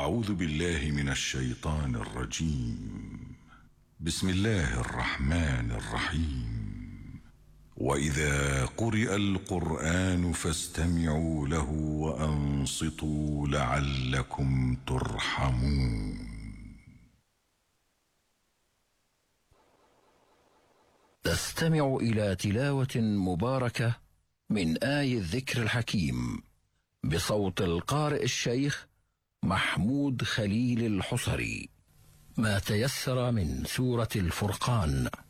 أعوذ بالله من الشيطان الرجيم. بسم الله الرحمن الرحيم. وإذا قرئ القرآن فاستمعوا له وأنصتوا لعلكم ترحمون. تستمع إلى تلاوة مباركة من آي الذكر الحكيم بصوت القارئ الشيخ محمود خليل الحصري، ما تيسر من سورة الفرقان.